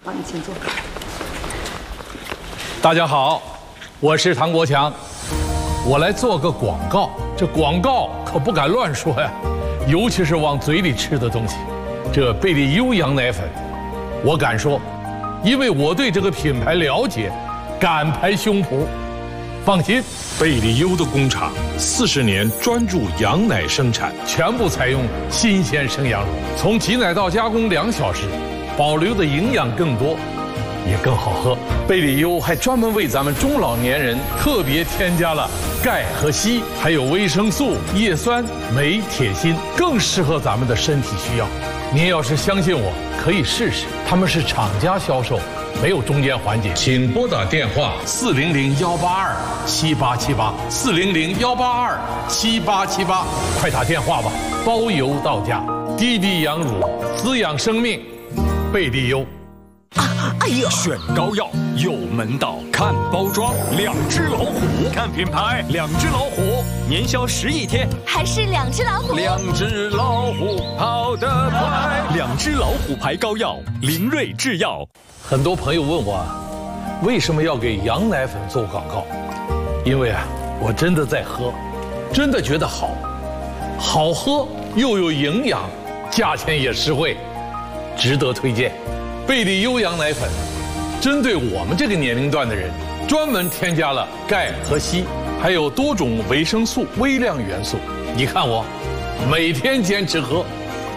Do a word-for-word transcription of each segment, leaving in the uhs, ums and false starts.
好，你请坐。 大家好，我是唐国强，我来做个广告。这广告可不敢乱说呀，尤其是往嘴里吃的东西。这贝利优羊奶粉，我敢说，因为我对这个品牌了解，敢拍胸脯。放心， 贝利优的工厂四十年专注羊奶生产， 全部采用新鲜生羊乳，从挤奶到加工两小时，保留的营养更多，也更好喝。贝利优还专门为咱们中老年人特别添加了钙和硒，还有维生素、叶酸、镁、铁、锌，更适合咱们的身体需要。您要是相信我，可以试试。他们是厂家销售，没有中间环节。请拨打电话四零零幺八二七八七八四零零幺八二七八七八，快打电话吧，包邮到家。滴滴羊乳，滋养生命，贝利优。 啊，哎呦！ 选膏药有门道，看包装，两只老虎；看品牌，两只老虎。年销十亿天， 还是两只老虎。 两只老虎跑得快，两只老虎牌膏药，林瑞制药。 很多朋友问我，为什么要给羊奶粉做广告？因为啊，我真的在喝，真的觉得好，好喝又有营养，价钱也实惠，值得推荐。贝利优羊奶粉，针对我们这个年龄段的人，专门添加了钙和硒，还有多种维生素、微量元素。你看我，每天坚持喝。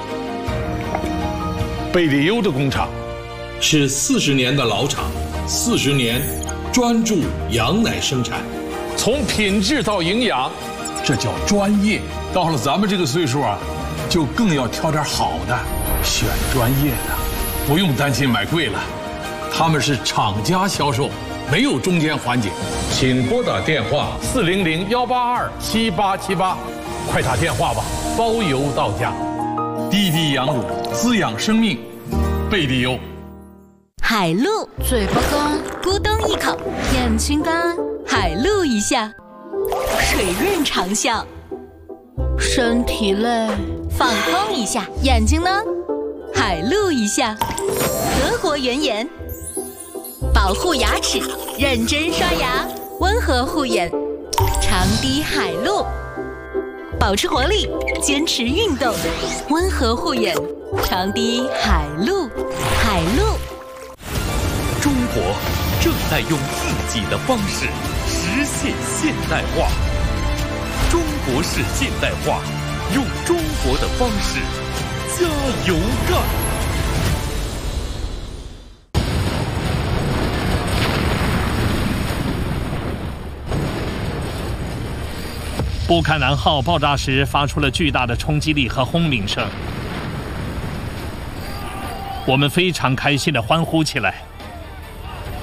贝利优的工厂是四十年的老厂，四十年专注羊奶生产，从品质到营养，这叫专业。到了咱们这个岁数啊，就更要挑点好的，选专业的。不用担心买贵了，他们是厂家销售，没有中间环节。请拨打电话四零零幺八二七八七八，快打电话吧，包邮到家。滴滴羊乳，滋养生命，贝利优。 海露，嘴巴干，咕咚一口；眼睛干，海露一下；水润长效，身体累，放空一下；眼睛呢？海露一下，德国原颜，保护牙齿，认真刷牙，温和护眼，长滴海露，保持活力，坚持运动，温和护眼，长滴海露，海露。 中国正在用自己的方式实现现代化，中国式现代化，用中国的方式。加油干！ 布坎南号爆炸时发出了巨大的冲击力和轰鸣声，我们非常开心地欢呼起来。